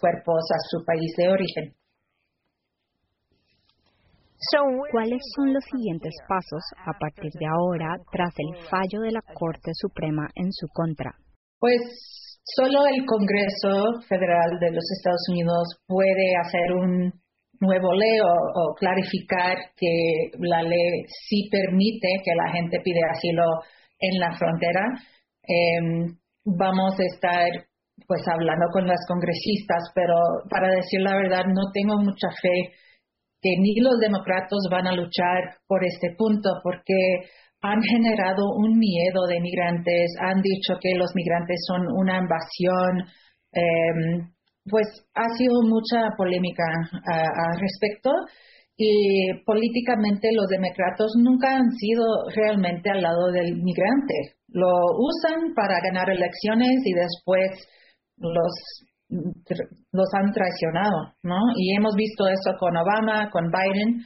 cuerpos a su país de origen. ¿Cuáles son los siguientes pasos a partir de ahora tras el fallo de la Corte Suprema en su contra? Pues solo el Congreso Federal de los Estados Unidos puede hacer un nuevo ley o clarificar que la ley sí permite que la gente pide asilo en la frontera. Vamos a estar pues hablando con las congresistas, pero para decir la verdad no tengo mucha fe que ni los demócratas van a luchar por este punto porque han generado un miedo de migrantes, han dicho que los migrantes son una invasión, pues ha sido mucha polémica al respecto y políticamente los demócratas nunca han sido realmente al lado del migrante. Lo usan para ganar elecciones y después los han traicionado, ¿no? Y hemos visto eso con Obama, con Biden,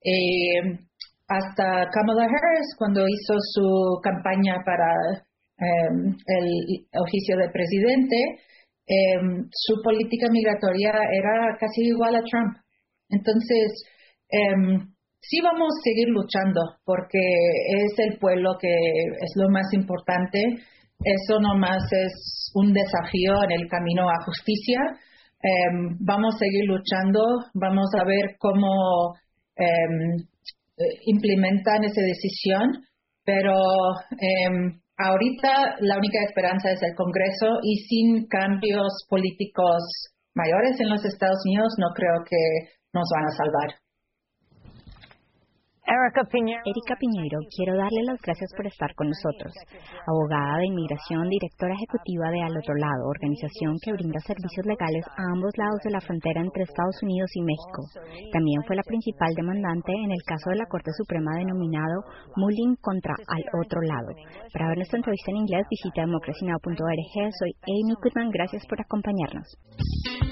hasta Kamala Harris cuando hizo su campaña para el oficio de presidente, su política migratoria era casi igual a Trump. Entonces, sí vamos a seguir luchando porque es el pueblo que es lo más importante. Eso nomás es un desafío en el camino a justicia. Vamos a seguir luchando, vamos a ver cómo implementan esa decisión, pero ahorita la única esperanza es el Congreso y sin cambios políticos mayores en los Estados Unidos no creo que nos van a salvar. Erika Piñeiro, quiero darle las gracias por estar con nosotros. Abogada de inmigración, directora ejecutiva de Al Otro Lado, organización que brinda servicios legales a ambos lados de la frontera entre Estados Unidos y México. También fue la principal demandante en el caso de la Corte Suprema denominado Mullin contra Al Otro Lado. Para ver nuestra entrevista en inglés, visita democracynow.org. Soy Amy Goodman, gracias por acompañarnos.